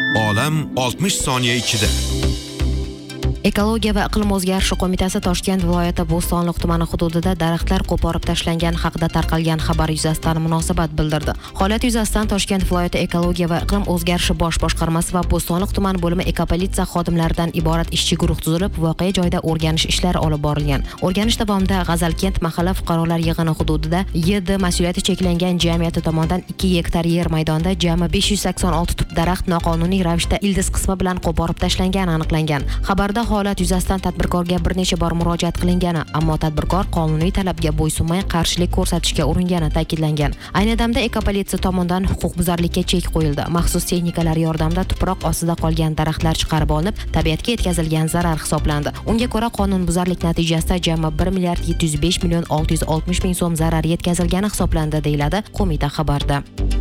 Olam 60 soniya ichida. Ekologiya va iqlim o'zgarishi qo'mitasi Toshkent viloyati Bo'stonliq tumani hududida daraxtlar qo'porib tashlangani haqida tarqalgan xabar yuzasidan munosabat bildirdi. Holat yuzasidan Toshkent viloyati ekologiya va iqlim o'zgarishi bosh boshqarmasi va Bo'stonliq tumani bo'limi ekopolitsiya xodimlaridan iborat ishchi guruh tuzilib, voqea joyida o'rganish ishlari olib borilgan. O'rganish davomida G'azalkent mahalla fuqarolar yig'ini hududida YD mas'uliyati cheklangan jamiyati tomonidan 2 gektar yer maydonida jami 586 tup daraxt noqonuniy ravishda ildiz qismi bilan qo'porib tashlangani aniqlangan. Xabarda holat yuzasidan tadbirkorga bir necha bor murojaat qilingani, ammo tadbirkor qonuniy talabga bo'ysunmay qarshilik ko'rsatishga uringani ta'kidlangan. Ayni damda ekopolitsiya tomonidan huquqbuzarlikka chek qo'yildi. Maxsus texnikalar yordamida tuproq ostida qolgan daraxtlar chiqarib olinib, tabiatga yetkazilgan zarar hisoblandi. Unga ko'ra, qonunbuzarlik natijasida jami 1 milliard 705 million 660 ming so'm zarar yetkazilgani hisoblandi, deyiladi qo'mita xabarda.